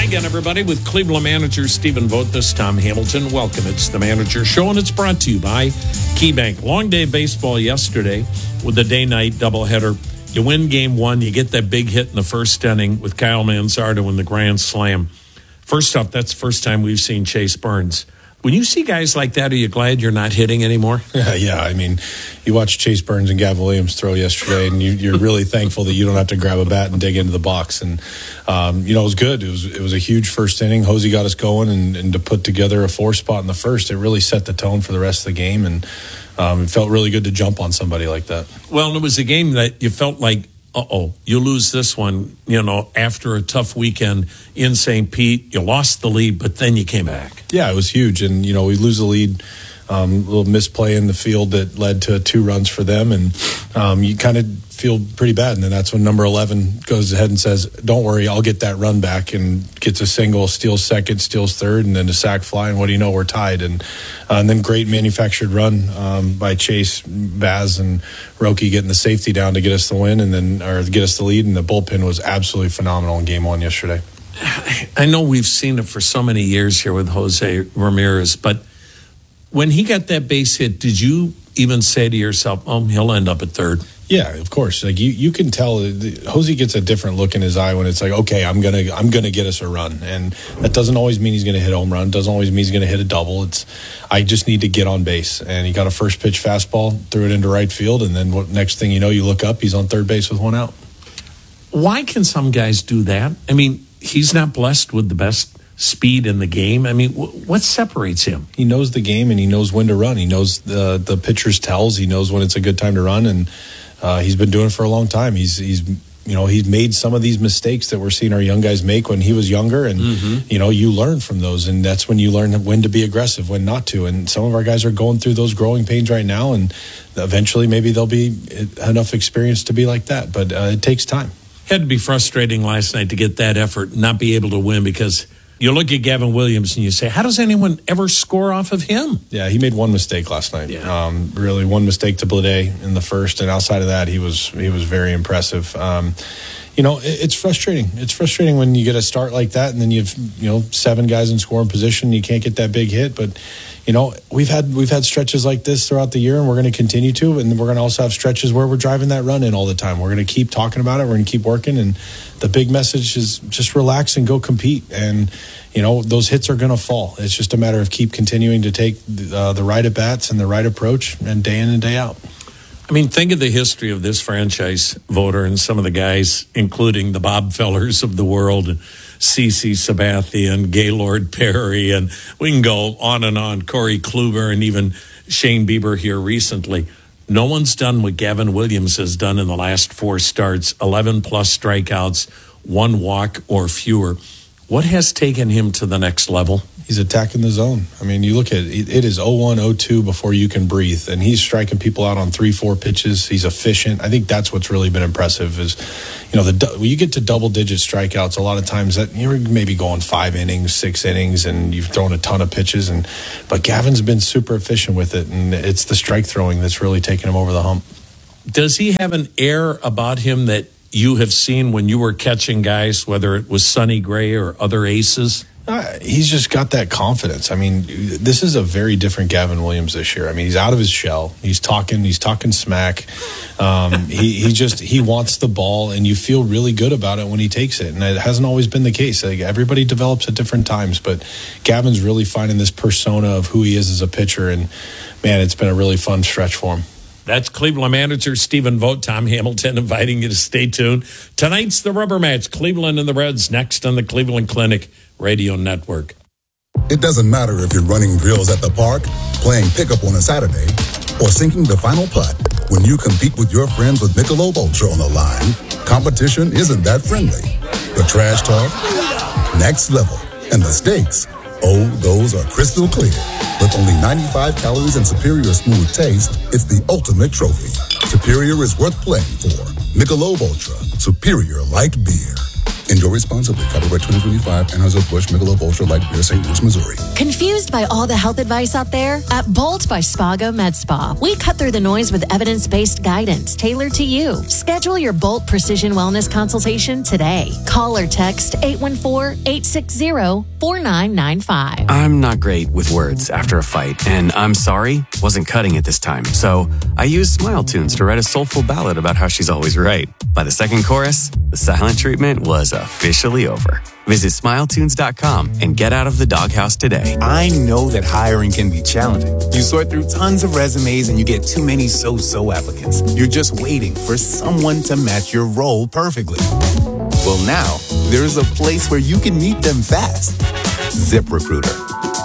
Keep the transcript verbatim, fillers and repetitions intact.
again, everybody, with Cleveland manager Stephen Vogt. This Tom Hamilton. Welcome. It's the Manager Show, and it's brought to you by KeyBank. Long day of baseball yesterday with the day-night doubleheader. You win game one. You get that big hit in the first inning with Kyle Manzardo in the grand slam. First off, that's the first time we've seen Chase Burns. When you see guys like that, are you glad you're not hitting anymore? Yeah, yeah. I mean, you watch Chase Burns and Gavin Williams throw yesterday, and you, you're really thankful that you don't have to grab a bat and dig into the box. And, um, you know, it was good. It was it was a huge first inning. Hosey got us going, and, and to put together a four spot in the first, it really set the tone for the rest of the game. And um, it felt really good to jump on somebody like that. Well, and it was a game that you felt like, uh-oh, you lose this one, you know, after a tough weekend in Saint Pete. You lost the lead, but then you came back. Yeah, it was huge. And, you know, we lose the lead, um, a little misplay in the field that led to two runs for them. And um, you kind of feel pretty bad. And then that's when number eleven goes ahead and says, don't worry, I'll get that run back, and gets a single, steals second, steals third, and then a sac fly. And what do you know, we're tied. And, uh, and then great manufactured run um, by Chase, Baz, and Roki getting the safety down to get us the win, and then or get us the lead. And the bullpen was absolutely phenomenal in game one yesterday. I know we've seen it for so many years here with Jose Ramirez, but when he got that base hit, did you even say to yourself, oh, he'll end up at third? Yeah, of course. Like you, you can tell Jose gets a different look in his eye when it's like, okay, I'm gonna, I'm gonna get us a run, and that doesn't always mean he's gonna hit a home run. Doesn't always mean he's gonna hit a double. It's, I just need to get on base, and he got a first pitch fastball, threw it into right field, and then what? Next thing you know, you look up, he's on third base with one out. Why can some guys do that? I mean, he's not blessed with the best speed in the game. I mean, what separates him? He knows the game, and he knows when to run. He knows the the pitcher's tells. He knows when it's a good time to run, and uh, he's been doing it for a long time. He's he's you know he's made some of these mistakes that we're seeing our young guys make when he was younger, and mm-hmm. you know you learn from those, and that's when you learn when to be aggressive, when not to. And some of our guys are going through those growing pains right now, and eventually maybe they'll be enough experience to be like that, but uh, it takes time. Had to be frustrating last night to get that effort, not be able to win, because you look at Gavin Williams and you say, how does anyone ever score off of him? Yeah, he made one mistake last night. Yeah. Um, really, one mistake to Blade in the first, and outside of that, he was he was very impressive. Um, you know, it, it's frustrating. It's frustrating when you get a start like that, and then you have you know seven guys in scoring position, and you can't get that big hit. But you know, we've had we've had stretches like this throughout the year, and we're going to continue to. And we're going to also have stretches where we're driving that run in all the time. We're going to keep talking about it. We're going to keep working. And the big message is just relax and go compete. And you know, those hits are going to fall. It's just a matter of keep continuing to take uh, the right at bats and the right approach, and day in and day out. I mean, think of the history of this franchise, Voter, and some of the guys, including the Bob Fellers of the world, C C Sabathia, Gaylord Perry, and we can go on and on, Corey Kluber, and even Shane Bieber here recently. No one's done what Gavin Williams has done in the last four starts, eleven plus strikeouts, one walk or fewer. What has taken him to the next level? He's attacking the zone. I mean, you look at it, it is oh one, oh two before you can breathe, and he's striking people out on three, four pitches. He's efficient. I think that's what's really been impressive is, you know, the when you get to double-digit strikeouts, a lot of times that you're maybe going five innings, six innings, and you've thrown a ton of pitches. And but Gavin's been super efficient with it, and it's the strike throwing that's really taken him over the hump. Does he have an air about him that you have seen when you were catching guys, whether it was Sonny Gray or other aces? Uh, he's just got that confidence. I mean, this is a very different Gavin Williams this year. I mean, he's out of his shell. He's talking. He's talking smack. Um, he he just he wants the ball, and you feel really good about it when he takes it. And it hasn't always been the case. Like, everybody develops at different times, but Gavin's really finding this persona of who he is as a pitcher. And man, it's been a really fun stretch for him. That's Cleveland manager Stephen Vogt. Tom Hamilton inviting you to stay tuned. Tonight's the rubber match, Cleveland and the Reds, next on the Cleveland Clinic Radio Network. It doesn't matter if you're running drills at the park, playing pickup on a Saturday, or sinking the final putt. When you compete with your friends with Michelob Ultra on the line, competition isn't that friendly. The trash talk, next level, and the stakes, oh, those are crystal clear. With only ninety-five calories and superior smooth taste, it's the ultimate trophy. Superior is worth playing for. Michelob Ultra, superior light beer. Enjoy responsibly. Copyright twenty twenty-five, Anheuser-Busch Michelob Ultra Light Beer, Saint Louis, Missouri. Confused by all the health advice out there? At Bolt by Spago Med Spa, we cut through the noise with evidence-based guidance tailored to you. Schedule your Bolt Precision Wellness consultation today. Call or text eight one four, eight six zero, four nine nine five. I'm not great with words after a fight, and I'm sorry wasn't cutting it this time. So I used Smile Tunes to write a soulful ballad about how she's always right. By the second chorus, the silent treatment was officially over. Visit smile tunes dot com and get out of the doghouse today. I know that hiring can be challenging. You sort through tons of resumes and you get too many so-so applicants. You're just waiting for someone to match your role perfectly. Well, now there's a place where you can meet them fast. ZipRecruiter.